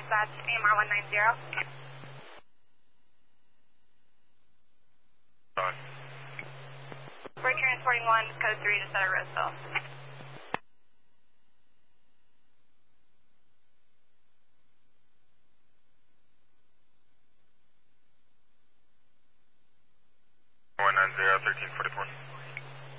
dispatch, AMR 190. We're transporting one, code 3 to Center Roseville. One nine zero 1344.